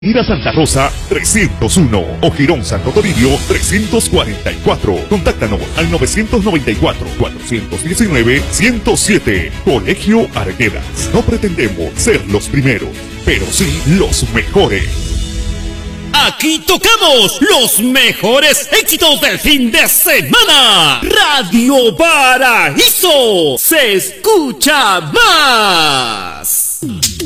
Ira Santa Rosa 301 o Girón Santo Toribio 344. Contáctanos al 994-419-107. Colegio Arguedas. No pretendemos ser los primeros, pero sí los mejores. Aquí tocamos los mejores éxitos del fin de semana. Radio Paraíso se escucha más.